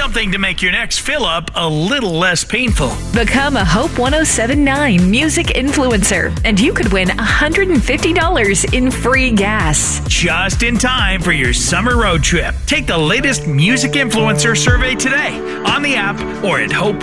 Something to make your next fill-up a little less painful. Become a Hope 1079 music influencer, and you could win $150 in free gas. Just in time for your summer road trip. Take the latest music influencer survey today on the app or at Hope